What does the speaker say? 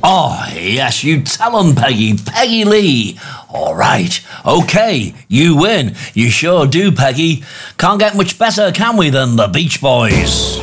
Oh, yes, you tell 'em, Peggy. Peggy Lee. All right. Okay, you win. You sure do, Peggy. Can't get much better, can we, than the Beach Boys?